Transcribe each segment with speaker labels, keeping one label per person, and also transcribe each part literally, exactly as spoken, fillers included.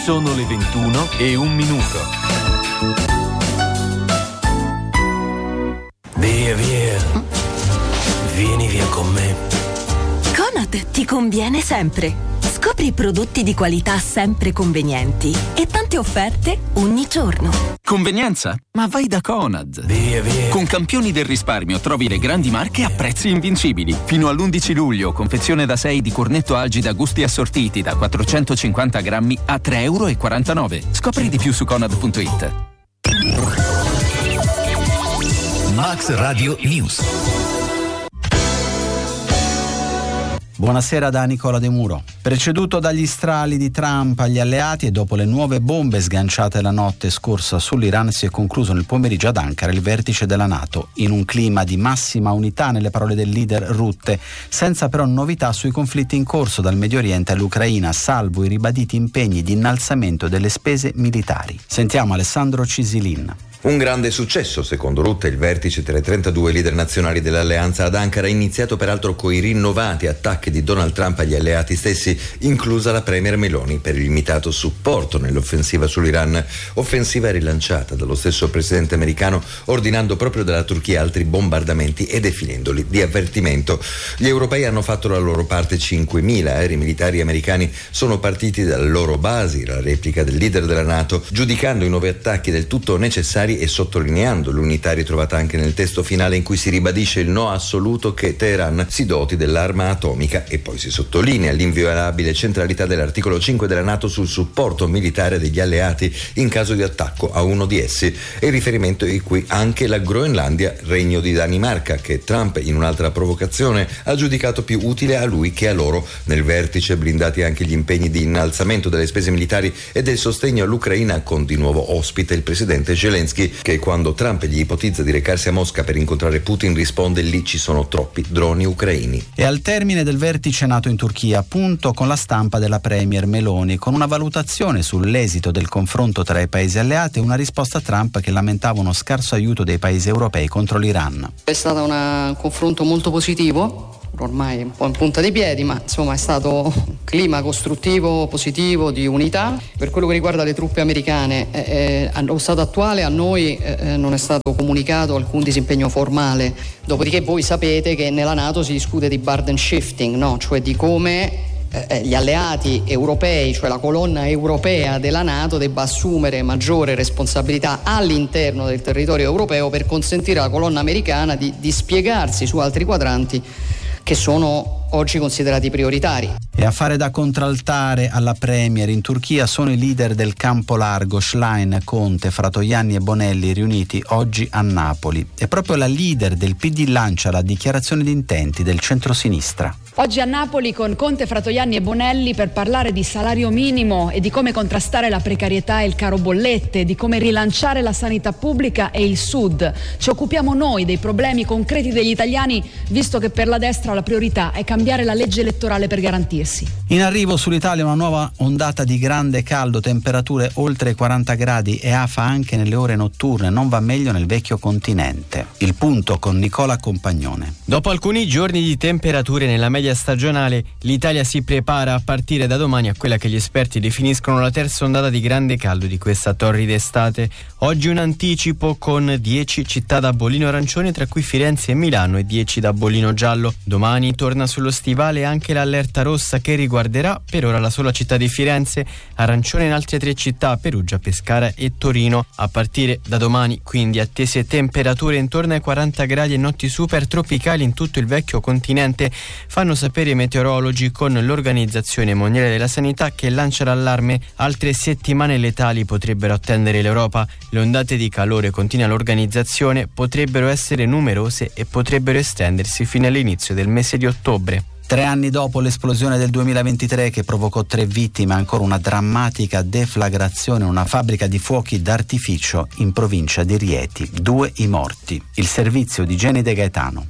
Speaker 1: Sono le ventuno e un minuto.
Speaker 2: Via, via. Vieni via con me.
Speaker 3: Conad ti conviene sempre. Scopri prodotti di qualità sempre convenienti e tante offerte ogni giorno.
Speaker 4: Convenienza? Ma vai da Conad.
Speaker 2: Via, via.
Speaker 4: Con Campioni del risparmio trovi le grandi marche a prezzi invincibili. Fino all'undici luglio, confezione da sei di cornetto Algida gusti assortiti da quattrocentocinquanta grammi a tre e quarantanove euro. Scopri di più su conad punto it.
Speaker 5: Max Radio News.
Speaker 6: Buonasera da Nicola De Muro. Preceduto dagli strali di Trump agli alleati e dopo le nuove bombe sganciate la notte scorsa sull'Iran, si è concluso nel pomeriggio ad Ankara il vertice della NATO, in un clima di massima unità nelle parole del leader Rutte, senza però novità sui conflitti in corso dal Medio Oriente all'Ucraina, salvo i ribaditi impegni di innalzamento delle spese militari. Sentiamo Alessandro Cisilin.
Speaker 7: Un grande successo, secondo Rutte, il vertice tra i trentadue leader nazionali dell'alleanza ad Ankara, iniziato peraltro coi rinnovati attacchi di Donald Trump agli alleati stessi, inclusa la premier Meloni, per il limitato supporto nell'offensiva sull'Iran, offensiva rilanciata dallo stesso presidente americano, ordinando proprio dalla Turchia altri bombardamenti e definendoli di avvertimento. Gli europei hanno fatto la loro parte. cinquemila aerei militari americani sono partiti dalle loro basi, la replica del leader della NATO, giudicando i nuovi attacchi del tutto necessari e sottolineando l'unità ritrovata anche nel testo finale, in cui si ribadisce il no assoluto che Teheran si doti dell'arma atomica, e poi si sottolinea l'inviolabile centralità dell'articolo cinque della NATO sul supporto militare degli alleati in caso di attacco a uno di essi, e il riferimento è qui anche la Groenlandia, regno di Danimarca, che Trump in un'altra provocazione ha giudicato più utile a lui che a loro. Nel vertice blindati anche gli impegni di innalzamento delle spese militari e del sostegno all'Ucraina, con di nuovo ospite il presidente Zelensky, che quando Trump gli ipotizza di recarsi a Mosca per incontrare Putin risponde: lì ci sono troppi droni ucraini.
Speaker 6: E al termine del vertice NATO in Turchia, appunto, con la stampa della premier Meloni, con una valutazione sull'esito del confronto tra i paesi alleati e una risposta a Trump che lamentava uno scarso aiuto dei paesi europei contro l'Iran.
Speaker 8: È stato una, un confronto molto positivo, ormai un po' in punta di piedi, ma insomma è stato un clima costruttivo, positivo, di unità. Per quello che riguarda le truppe americane, eh, allo stato attuale a noi eh, non è stato comunicato alcun disimpegno formale, dopodiché voi sapete che nella NATO si discute di burden shifting, no? Cioè di come eh, gli alleati europei, cioè la colonna europea della NATO, debba assumere maggiore responsabilità all'interno del territorio europeo per consentire alla colonna americana di, di spiegarsi su altri quadranti che sono oggi considerati prioritari.
Speaker 6: E a fare da contraltare alla premier in Turchia sono i leader del campo largo, Schlein, Conte, Fratoianni e Bonelli, riuniti oggi a Napoli. E proprio la leader del P D lancia la dichiarazione di intenti del centrosinistra.
Speaker 9: Oggi a Napoli con Conte, Fratoianni e Bonelli per parlare di salario minimo e di come contrastare la precarietà e il caro bollette, di come rilanciare la sanità pubblica e il Sud. Ci occupiamo noi dei problemi concreti degli italiani, visto che per la destra la priorità è cambiare la legge elettorale per garantirsi.
Speaker 6: In arrivo sull'Italia una nuova ondata di grande caldo, temperature oltre i quaranta gradi e afa anche nelle ore notturne, non va meglio nel vecchio continente. Il punto con Nicola Compagnone.
Speaker 10: Dopo alcuni giorni di temperature nella media stagionale, l'Italia si prepara a partire da domani a quella che gli esperti definiscono la terza ondata di grande caldo di questa torrida estate. Oggi un anticipo con dieci città da bollino arancione, tra cui Firenze e Milano, e dieci da bollino giallo. Domani torna sullo stivale anche l'allerta rossa, che riguarderà per ora la sola città di Firenze, arancione in altre tre città, Perugia, Pescara e Torino. A partire da domani quindi attese temperature intorno ai quaranta gradi e notti super tropicali in tutto il vecchio continente, fanno sapere i meteorologi, con l'Organizzazione Mondiale della Sanità che lancia l'allarme. Altre settimane letali potrebbero attendere l'Europa. Le ondate di calore, continua l'organizzazione, potrebbero essere numerose e potrebbero estendersi fino all'inizio del mese di ottobre.
Speaker 6: Tre anni dopo l'esplosione del duemilaventitré che provocò tre vittime, ancora una drammatica deflagrazione in una fabbrica di fuochi d'artificio in provincia di Rieti. Due i morti. Il servizio di Jenny De Gaetano.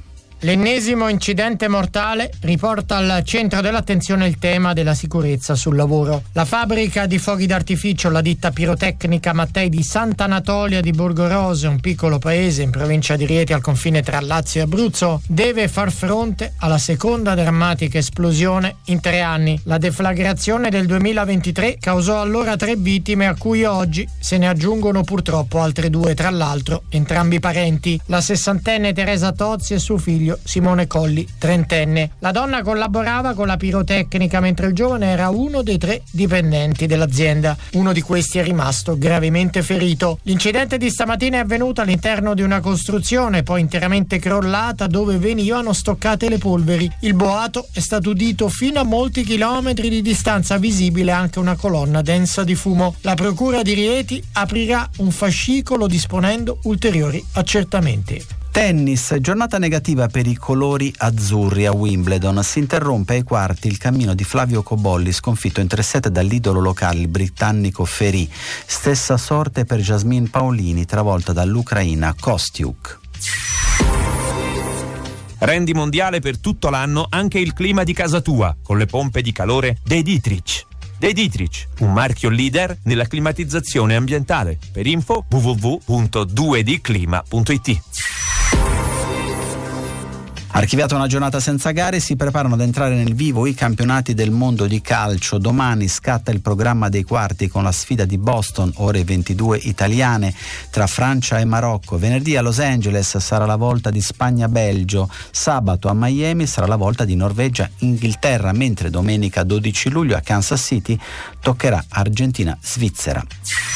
Speaker 11: L'ennesimo incidente mortale riporta al centro dell'attenzione il tema della sicurezza sul lavoro. La fabbrica di fuochi d'artificio, la ditta pirotecnica Mattei di Sant'Anatolia di Borgorose, un piccolo paese in provincia di Rieti al confine tra Lazio e Abruzzo, deve far fronte alla seconda drammatica esplosione in tre anni. La deflagrazione del duemilaventitré causò allora tre vittime, a cui oggi se ne aggiungono purtroppo altre due, tra l'altro entrambi parenti, la sessantenne Teresa Tozzi e suo figlio Simone Colli, trentenne. La donna collaborava con la pirotecnica mentre il giovane era uno dei tre dipendenti dell'azienda. Uno di questi è rimasto gravemente ferito. L'incidente di stamattina è avvenuto all'interno di una costruzione poi interamente crollata dove venivano stoccate le polveri. Il boato è stato udito fino a molti chilometri di distanza, visibile anche una colonna densa di fumo. La procura di Rieti aprirà un fascicolo disponendo ulteriori accertamenti.
Speaker 6: Tennis, giornata negativa per i colori azzurri a Wimbledon. Si interrompe ai quarti il cammino di Flavio Cobolli, sconfitto in tre set dall'idolo locale, il britannico Ferry. Stessa sorte per Jasmine Paolini, travolta dall'ucraina Kostiuk.
Speaker 1: Rendi mondiale per tutto l'anno anche il clima di casa tua, con le pompe di calore De Dietrich. De Dietrich, un marchio leader nella climatizzazione ambientale. Per info w w w punto due d clima punto i t.
Speaker 6: Archiviata una giornata senza gare, si preparano ad entrare nel vivo i campionati del mondo di calcio. Domani scatta il programma dei quarti con la sfida di Boston, ore ventidue italiane, tra Francia e Marocco. Venerdì a Los Angeles sarà la volta di Spagna-Belgio. Sabato a Miami sarà la volta di Norvegia-Inghilterra, mentre domenica dodici luglio a Kansas City toccherà Argentina-Svizzera.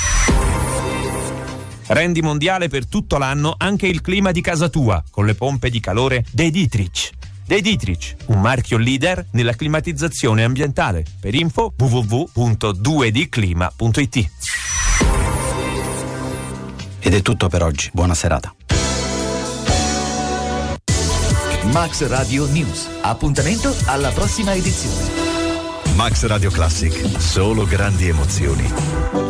Speaker 1: Rendi mondiale per tutto l'anno anche il clima di casa tua, con le pompe di calore De Dietrich. De Dietrich, un marchio leader nella climatizzazione ambientale. Per info w w w punto due d clima punto i t.
Speaker 6: Ed è tutto per oggi, buona serata.
Speaker 5: Max Radio News, appuntamento alla prossima edizione. Max Radio Classic, solo grandi emozioni.